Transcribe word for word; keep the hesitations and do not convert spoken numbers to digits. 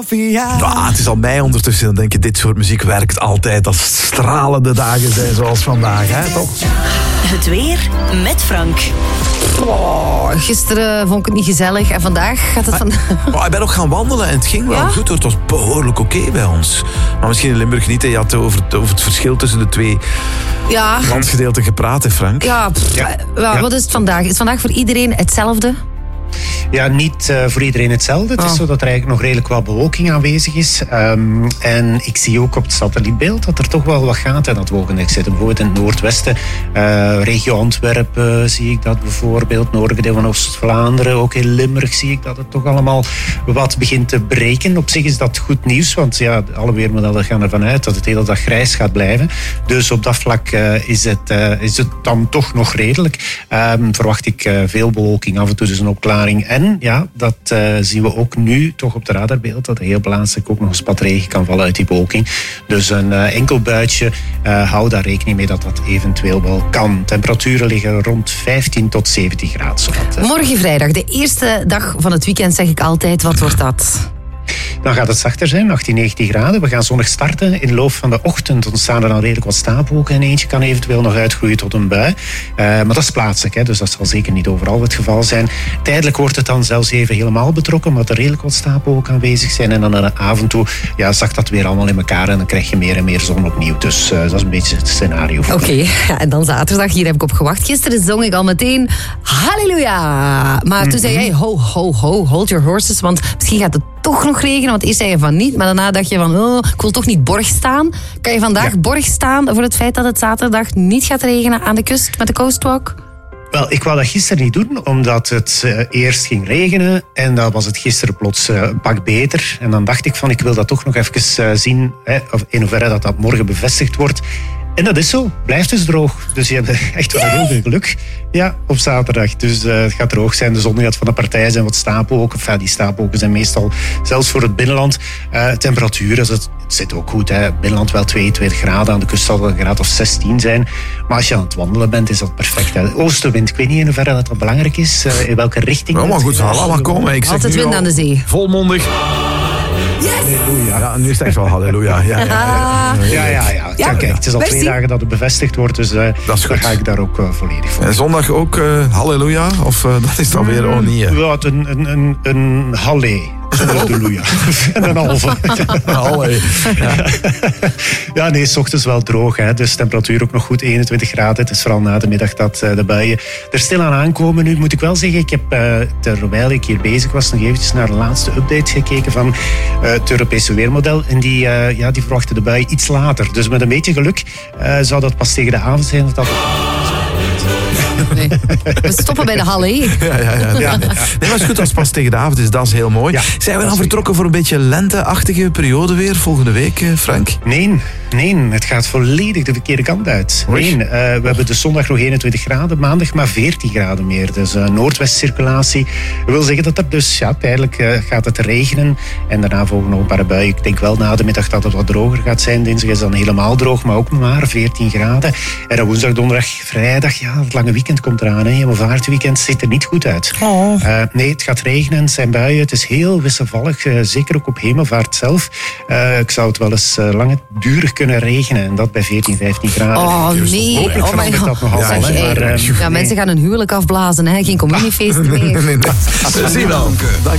Sofia. Ah, het is al mei ondertussen. Dan denk je, dit soort muziek werkt altijd als stralende dagen zijn zoals vandaag, hè? Toch? Het weer met Frank. Oh, gisteren vond ik het niet gezellig en vandaag gaat het van... Oh, ik ben ook gaan wandelen en het ging wel Ja? goed hoor. Het was behoorlijk oké bij ons. Maar misschien in Limburg niet. Hè. Je had over het, over het verschil tussen de twee Ja, landsgedeelten gepraat, hè, Frank? ja, pff, Ja. ja, wat is het vandaag? Is het vandaag voor iedereen hetzelfde? Ja, niet uh, voor iedereen hetzelfde. Het is Oh. zo dat er eigenlijk nog redelijk wat bewolking aanwezig is. Um, en ik zie ook op het satellietbeeld dat er toch wel wat gaat in dat wolkendek zitten. Bijvoorbeeld in het noordwesten, uh, regio Antwerpen zie ik dat bijvoorbeeld. Noordelijk deel van Oost-Vlaanderen, ook in Limburg zie ik dat het toch allemaal wat begint te breken. Op zich is dat goed nieuws, want ja, alle weermodellen gaan ervan uit dat het de hele dag grijs gaat blijven. Dus op dat vlak uh, is, het, uh, is het dan toch nog redelijk. Um, verwacht ik uh, veel bewolking, af en toe dus een opklaring. En ja, dat uh, zien we ook nu toch op de radarbeeld, dat er heel plaatselijk ook nog een spat regen kan vallen uit die bewolking. Dus een uh, enkel buitje, uh, hou daar rekening mee dat dat eventueel wel kan. Temperaturen liggen rond vijftien tot zeventien graden. Zodat, uh, Morgen vrijdag, de eerste dag van het weekend, zeg ik altijd. Wat wordt dat? Dan gaat het zachter zijn, achttien, negentien graden. We gaan zonnig starten. In de loop van de ochtend ontstaan er dan redelijk wat stapelwolken. En eentje kan eventueel nog uitgroeien tot een bui. Uh, maar dat is plaatselijk, hè, dus dat zal zeker niet overal het geval zijn. Tijdelijk wordt het dan zelfs even helemaal betrokken, omdat er redelijk wat stapelwolken aanwezig zijn. En dan aan de avond toe ja, zakt dat weer allemaal in elkaar en dan krijg je meer en meer zon opnieuw. Dus uh, dat is een beetje het scenario. Oké, okay, ja, en dan zaterdag, hier heb ik op gewacht. Gisteren zong ik al meteen halleluja. Maar toen mm-hmm. zei jij, ho, ho, ho, hold your horses, want misschien gaat het toch nog regenen, want eerst zei je van niet, maar daarna dacht je van, oh, ik wil toch niet borg staan. Kan je vandaag ja. borg staan voor het feit dat het zaterdag niet gaat regenen aan de kust met de Coastwalk? Wel, ik wou dat gisteren niet doen, omdat het uh, eerst ging regenen en dan was het gisteren plots uh, een pak beter. En dan dacht ik van, ik wil dat toch nog even uh, zien, hè, of in hoeverre dat dat morgen bevestigd wordt. En dat is zo. Blijft dus droog. Dus je hebt echt wel heel veel geluk. Ja, op zaterdag. Dus uh, het gaat droog zijn. De zon gaat van de partij zijn wat stapelwolken. Enfin, die stapelwolken zijn meestal zelfs voor het binnenland. Uh, temperatuur, het, het zit ook goed. Hè. Binnenland wel tweeëntwintig graden. Aan de kust zal het een graad of zestien zijn. Maar als je aan het wandelen bent, is dat perfect. Hè. Oostenwind, ik weet niet in hoeverre dat, dat belangrijk is. Uh, in welke richting. Ja, maar goed, zal allemaal komen. Ik zeg altijd wind aan de zee. Volmondig. Yes! Halleluja. Ja, nu is het echt wel halleluja. Ja, ja, ja. Ja, ja, ja. ja. Kijk, het is al Merci. twee dagen dat het bevestigd wordt, dus uh, dat is dan ga ik daar ook uh, volledig voor. En zondag ook uh, halleluja? Of uh, dat is dan weer oh niet? Hè? Ja, een, een, een, een halle. Halleluja. En een halve. Halle. Ja. Ja, nee, 's ochtends wel droog. Hè. Dus temperatuur ook nog goed, eenentwintig graden. Het is vooral na de middag dat uh, de buien er stilaan aankomen. Nu moet ik wel zeggen, ik heb uh, terwijl ik hier bezig was nog eventjes naar de laatste update gekeken van uh, het Europese weermodel. En die, uh, ja, die verwachten de buien iets later. Dus met een beetje geluk uh, zou dat pas tegen de avond zijn dat dat... Nee. We stoppen bij de halle. Ja, ja, ja. ja. Nee, maar is goed, als het pas tegen de avond is, dat is heel mooi. Ja, zijn we dan vertrokken voor een beetje lenteachtige periode weer volgende week, Frank? Nee, nee, het gaat volledig de verkeerde kant uit. Nee, uh, we hebben dus zondag nog eenentwintig graden, maandag maar veertien graden meer. Dus uh, noordwestcirculatie. Dat wil zeggen dat er dus ja, tijdelijk uh, gaat het regenen en daarna volgen nog een paar buien. Ik denk wel na de middag dat het wat droger gaat zijn. Dinsdag is dan helemaal droog, maar ook maar veertien graden. En dan woensdag, donderdag, vrijdag, ja, het lange weekend komt eraan. Hè. Hemelvaartweekend ziet er niet goed uit. Oh. Uh, nee, het gaat regenen, het zijn buien. Het is heel wisselvallig, uh, zeker ook op hemelvaart zelf. Uh, ik zou het wel eens uh, langdurig kunnen regenen. En dat bij veertien, vijftien graden. Oh nee, Hopelijk oh my god. dat nog Ja, altijd, zeg, maar, uh, ja, nee. mensen gaan hun huwelijk afblazen, hè. Geen communiefeesten meer. Nee, nee, nee. Zie wel. Dank